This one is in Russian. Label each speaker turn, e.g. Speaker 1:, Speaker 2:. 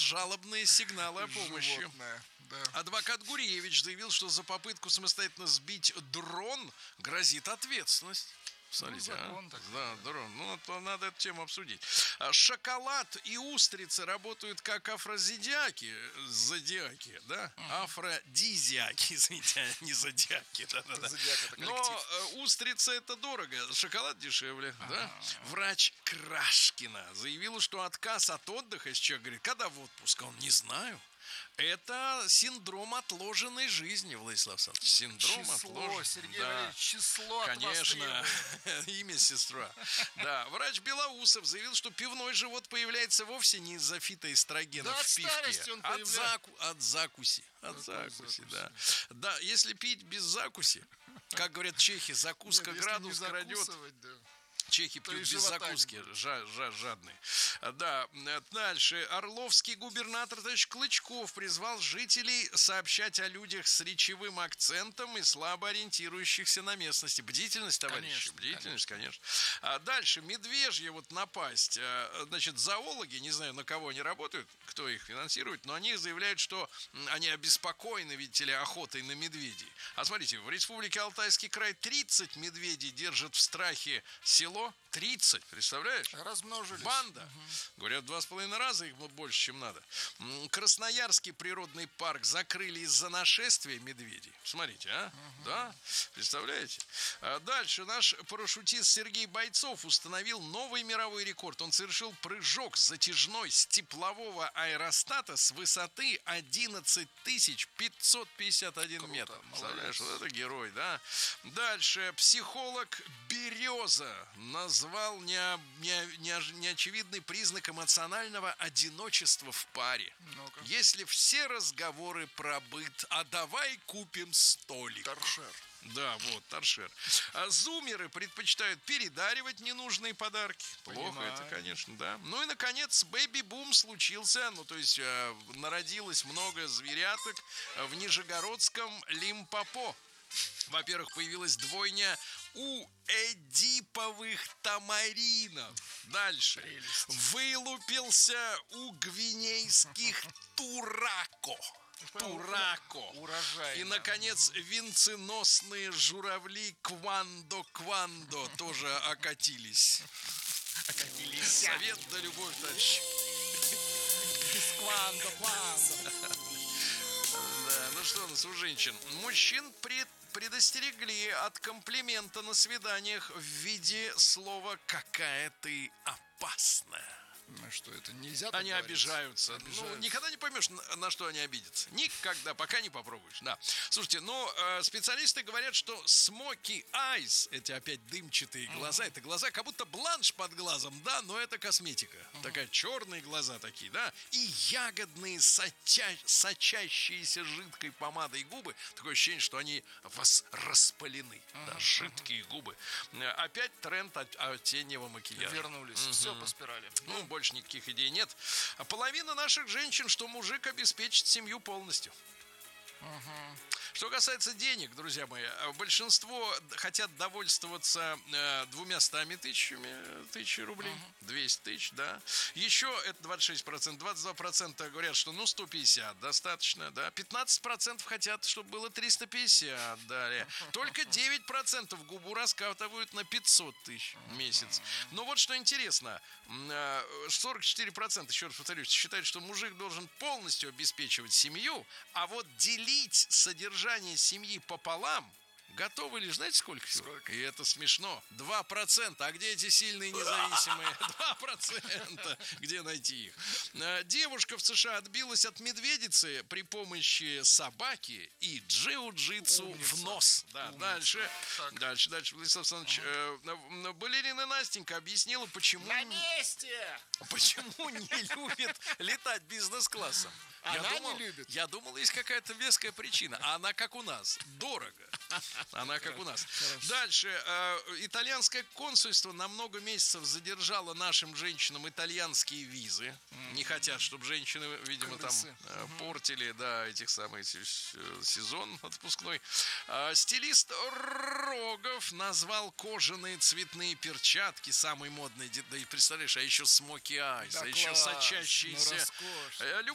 Speaker 1: жалобные сигналы о помощи.
Speaker 2: Животное, да.
Speaker 1: Адвокат Гуревич заявил, что за попытку самостоятельно сбить дрон грозит ответственность. Смотрите,
Speaker 2: закон такой,
Speaker 1: да, дрон. Ну, надо эту тему обсудить. Шоколад и устрицы работают как афрозодиаки. Зодиаки, да? Афродизиаки, извините, не зодиаки. Да.
Speaker 2: Зодиак — это коллектив.
Speaker 1: Но устрица это дорого, шоколад дешевле, да? Врач Крашкина заявила, что отказ от отдыха, если человек говорит, когда в отпуск, он не знаю. Это синдром отложенной жизни, Владислав Александрович. Синдром отложенной.
Speaker 2: Сергей
Speaker 1: Да.
Speaker 2: Валерьевич, число от вас
Speaker 1: Конечно,
Speaker 2: требует.
Speaker 1: имя сестра. Да, врач Белоусов заявил, что пивной живот появляется вовсе не из-за фитоэстрогенов
Speaker 2: Да от
Speaker 1: в пивке,
Speaker 2: старости он
Speaker 1: от закуси. От
Speaker 2: Какой
Speaker 1: закуси,
Speaker 2: закуси?
Speaker 1: да. Да, если пить без закуси, как говорят чехи, закуска
Speaker 2: Нет,
Speaker 1: градус
Speaker 2: если не
Speaker 1: крадет.
Speaker 2: закусывать, да.
Speaker 1: Чехи
Speaker 2: То
Speaker 1: пьют
Speaker 2: и
Speaker 1: без
Speaker 2: живота не
Speaker 1: закуски,
Speaker 2: будет.
Speaker 1: жадные. Да, дальше. Орловский губернатор товарищ Клычков призвал жителей сообщать о людях с речевым акцентом и слабо ориентирующихся на местности. Бдительность, товарищи,
Speaker 2: Конечно,
Speaker 1: бдительность, конечно. Дальше. Медвежья вот напасть. Значит, зоологи, не знаю, на кого они работают, кто их финансирует, но они заявляют, что они обеспокоены, видите ли, охотой на медведей. А смотрите, в Республике Алтайский край 30 медведей держат в страхе село. 30, представляешь?
Speaker 2: Размножились.
Speaker 1: Банда. Говорят, 2,5 раза их больше, чем надо. Красноярский природный парк закрыли из-за нашествия медведей. Смотрите, а? Да? Представляете? Дальше наш парашютист Сергей Бойцов установил новый мировой рекорд. Он совершил прыжок затяжной с теплового аэростата с высоты 11 551 метр. Представляешь, вот это герой, да? Дальше психолог Береза назвал неочевидный признак эмоционального одиночества в паре.
Speaker 2: Ну-ка.
Speaker 1: Если все разговоры про быт, а давай купим столик.
Speaker 2: Торшер.
Speaker 1: Да, вот, торшер. А зумеры предпочитают передаривать ненужные подарки. Плохо
Speaker 2: Понимаю.
Speaker 1: это, конечно, да. Ну и, наконец, бэби-бум случился. Ну, то есть, народилось много зверяток в Нижегородском Лимпопо. Во-первых, появилась двойня у эдиповых тамаринов. Дальше.
Speaker 2: Прелесть.
Speaker 1: Вылупился у гвинейских турако. Турако.
Speaker 2: Урожай.
Speaker 1: И, наконец, венценосные журавли Квандо тоже окатились. Совет да любовь, товарищи.
Speaker 2: Квандо.
Speaker 1: Да, ну что у нас у женщин? Мужчин предостерегли от комплимента на свиданиях в виде слова «какая ты опасная».
Speaker 2: Ну что, это нельзя так
Speaker 1: Они
Speaker 2: говорить?
Speaker 1: обижаются. Ну, никогда не поймешь, на что они обидятся. Никогда, пока не попробуешь. Да. Слушайте, специалисты говорят, что smoky eyes, эти опять дымчатые глаза, это глаза, как будто бланш под глазом, да, но это косметика. Такая черные глаза такие, да, и ягодные сочащиеся жидкой помадой губы. Такое ощущение, что они распалены. Да, жидкие губы. Опять тренд осеннего макияжа.
Speaker 2: Вернулись. Все по спирали.
Speaker 1: Ну, больше никаких идей нет. А половина наших женщин, что мужик обеспечит семью полностью. Что касается денег, друзья мои, большинство хотят довольствоваться 200 тысяч рублей, 200 тысяч, да. Еще это 26%, 22% говорят, что 150 достаточно, да. 15% хотят, чтобы было 350, далее. Только 9% губу раскатывают на 500 тысяч в месяц. Но вот что интересно, 44%, еще раз повторюсь, считают, что мужик должен полностью обеспечивать семью, а вот делить содержание семьи пополам готовы лишь, знаете, сколько? И это смешно. 2%. А где эти сильные независимые? 2%. Где найти их? Девушка в США отбилась от медведицы при помощи собаки и джиу-джитсу в нос. Да, дальше. Дальше, Владислав Александрович. Балерина Настенька объяснила, почему не любит летать бизнес-классом.
Speaker 2: Не любит.
Speaker 1: Я думал, есть какая-то веская причина. А она как у нас. Дорого. Она как у нас. Дальше. Итальянское консульство на много месяцев задержало нашим женщинам итальянские визы. Не хотят, чтобы женщины, видимо, там портили, да, этих самых сезон отпускной. Стилист Рогов назвал кожаные цветные перчатки самой модной. Да и представляешь, а еще смоки айс, а еще сочащиеся.